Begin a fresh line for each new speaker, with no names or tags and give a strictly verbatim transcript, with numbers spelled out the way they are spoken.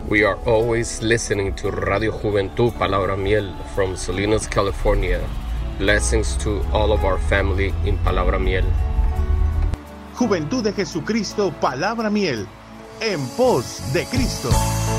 We are always listening to Radio Juventud Palabra Miel from Salinas, California. Blessings to all of our family in Palabra Miel.
Juventud de Jesucristo, Palabra Miel, en pos de Cristo.